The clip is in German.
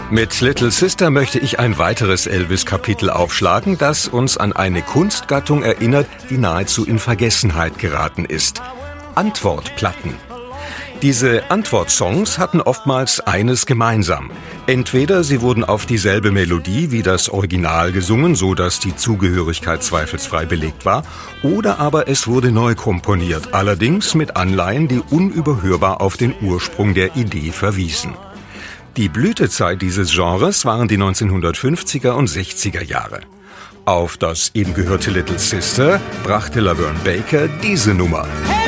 Mit Little Sister möchte ich ein weiteres Elvis-Kapitel aufschlagen, das uns an eine Kunstgattung erinnert, die nahezu in Vergessenheit geraten ist: Antwortplatten. Diese Antwortsongs hatten oftmals eines gemeinsam. Entweder sie wurden auf dieselbe Melodie wie das Original gesungen, so dass die Zugehörigkeit zweifelsfrei belegt war, oder aber es wurde neu komponiert, allerdings mit Anleihen, die unüberhörbar auf den Ursprung der Idee verwiesen. Die Blütezeit dieses Genres waren die 1950er und 60er Jahre. Auf das eben gehörte Little Sister brachte LaVern Baker diese Nummer. Hey!